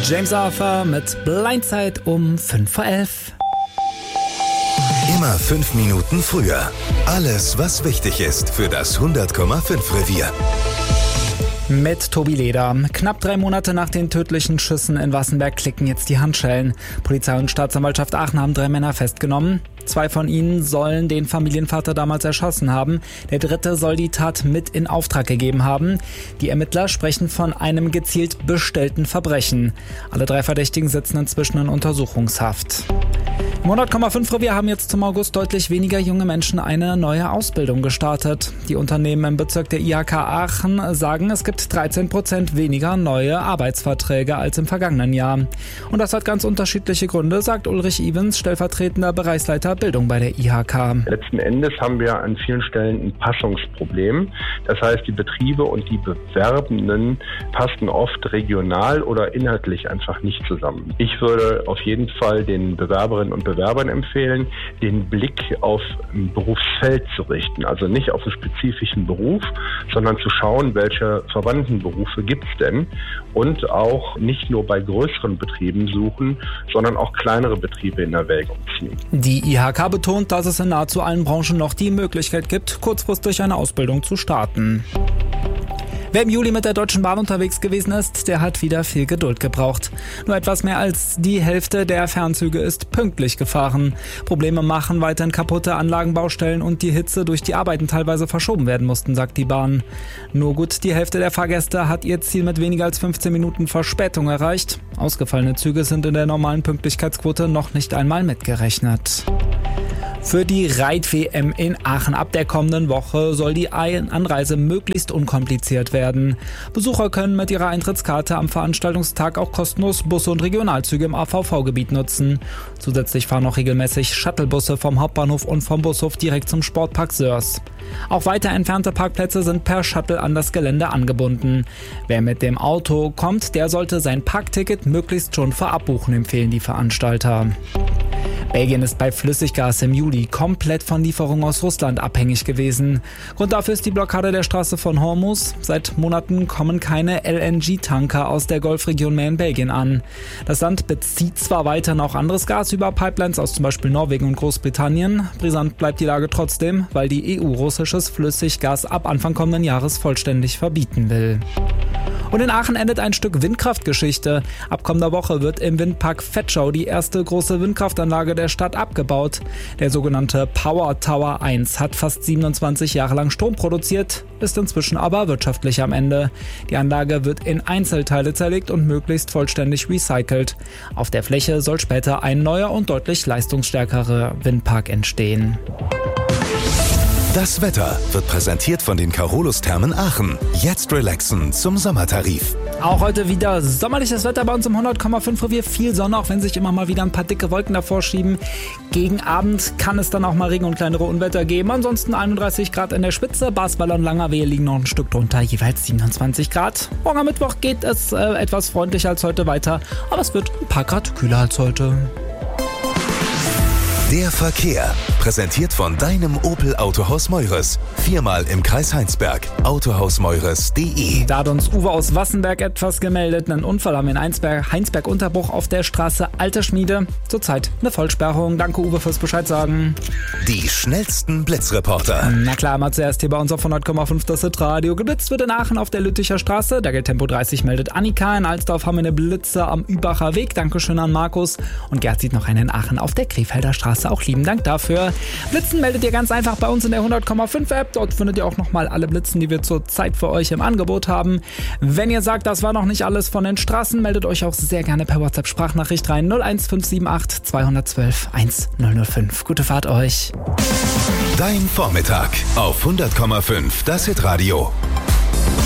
James Arthur mit Blindside um 11:05. Immer 5 Minuten früher. Alles, was wichtig ist für das 100,5 Revier. Mit Tobi Leder. Knapp 3 Monate nach den tödlichen Schüssen in Wassenberg klicken jetzt die Handschellen. Polizei und Staatsanwaltschaft Aachen haben 3 Männer festgenommen. 2 von ihnen sollen den Familienvater damals erschossen haben. Der 3. soll die Tat mit in Auftrag gegeben haben. Die Ermittler sprechen von einem gezielt bestellten Verbrechen. Alle 3 Verdächtigen sitzen inzwischen in Untersuchungshaft. Im 100,5 Revier haben jetzt zum August deutlich weniger junge Menschen eine neue Ausbildung gestartet. Die Unternehmen im Bezirk der IHK Aachen sagen, es gibt 13% weniger neue Arbeitsverträge als im vergangenen Jahr. Und das hat ganz unterschiedliche Gründe, sagt Ulrich Evens, stellvertretender Bereichsleiter Bildung bei der IHK. Letzten Endes haben wir an vielen Stellen ein Passungsproblem. Das heißt, die Betriebe und die Bewerbenden passen oft regional oder inhaltlich einfach nicht zusammen. Ich würde auf jeden Fall den Bewerberinnen und Bewerbern empfehlen, den Blick auf ein Berufsfeld zu richten. Also nicht auf einen spezifischen Beruf, sondern zu schauen, welche verwandten Berufe gibt es denn. Und auch nicht nur bei größeren Betrieben suchen, sondern auch kleinere Betriebe in Erwägung ziehen. Die IHK betont, dass es in nahezu allen Branchen noch die Möglichkeit gibt, kurzfristig eine Ausbildung zu starten. Wer im Juli mit der Deutschen Bahn unterwegs gewesen ist, der hat wieder viel Geduld gebraucht. Nur etwas mehr als die Hälfte der Fernzüge ist pünktlich gefahren. Probleme machen weiterhin kaputte Anlagenbaustellen und die Hitze durch die Arbeiten teilweise verschoben werden mussten, sagt die Bahn. Nur gut die Hälfte der Fahrgäste hat ihr Ziel mit weniger als 15 Minuten Verspätung erreicht. Ausgefallene Züge sind in der normalen Pünktlichkeitsquote noch nicht einmal mitgerechnet. Für die Reit-WM in Aachen ab der kommenden Woche soll die Anreise möglichst unkompliziert werden. Besucher können mit ihrer Eintrittskarte am Veranstaltungstag auch kostenlos Busse und Regionalzüge im AVV-Gebiet nutzen. Zusätzlich fahren auch regelmäßig Shuttlebusse vom Hauptbahnhof und vom Bushof direkt zum Sportpark Sörs. Auch weiter entfernte Parkplätze sind per Shuttle an das Gelände angebunden. Wer mit dem Auto kommt, der sollte sein Parkticket möglichst schon vorab buchen, empfehlen die Veranstalter. Belgien ist bei Flüssiggas im Juli komplett von Lieferungen aus Russland abhängig gewesen. Grund dafür ist die Blockade der Straße von Hormuz. Seit Monaten kommen keine LNG-Tanker aus der Golfregion mehr in Belgien an. Das Land bezieht zwar weiterhin auch anderes Gas über Pipelines aus zum Beispiel Norwegen und Großbritannien. Brisant bleibt die Lage trotzdem, weil die EU russisches Flüssiggas ab Anfang kommenden Jahres vollständig verbieten will. Und in Aachen endet ein Stück Windkraftgeschichte. Ab kommender Woche wird im Windpark Vetschau die erste große Windkraftanlage der Stadt abgebaut. Der sogenannte Power Tower 1 hat fast 27 Jahre lang Strom produziert, ist inzwischen aber wirtschaftlich am Ende. Die Anlage wird in Einzelteile zerlegt und möglichst vollständig recycelt. Auf der Fläche soll später ein neuer und deutlich leistungsstärkerer Windpark entstehen. Das Wetter wird präsentiert von den Carolus-Thermen Aachen. Jetzt relaxen zum Sommertarif. Auch heute wieder sommerliches Wetter bei uns im 100,5 Revier. Viel Sonne, auch wenn sich immer mal wieder ein paar dicke Wolken davor schieben. Gegen Abend kann es dann auch mal Regen und kleinere Unwetter geben. Ansonsten 31 Grad in der Spitze. Barsweiler und Langerwehe liegen noch ein Stück drunter, jeweils 27 Grad. Morgen am Mittwoch geht es etwas freundlicher als heute weiter. Aber es wird ein paar Grad kühler als heute. Der Verkehr, präsentiert von deinem Opel Autohaus Meures. 4-mal im Kreis Heinsberg. Autohausmeures.de. Da hat uns Uwe aus Wassenberg etwas gemeldet. Einen Unfall haben wir in Heinsberg-Unterbruch auf der Straße Alte Schmiede. Zurzeit eine Vollsperrung. Danke Uwe fürs Bescheid sagen. Die schnellsten Blitzreporter. Na klar, mal zuerst hier bei uns auf 100,5 das Radio. Geblitzt wird in Aachen auf der Lütticher Straße. Da gilt Tempo 30, meldet Annika. In Alsdorf haben wir eine Blitze am Übacher Weg. Dankeschön an Markus. Und Gerd sieht noch einen in Aachen auf der Krefelder Straße. Auch lieben Dank dafür. Blitzen meldet ihr ganz einfach bei uns in der 100,5 App. Dort findet ihr auch nochmal alle Blitzen, die wir zurzeit für euch im Angebot haben. Wenn ihr sagt, das war noch nicht alles von den Straßen, meldet euch auch sehr gerne per WhatsApp-Sprachnachricht rein. 01578 212 1005. Gute Fahrt euch. Dein Vormittag auf 100,5 das Hitradio.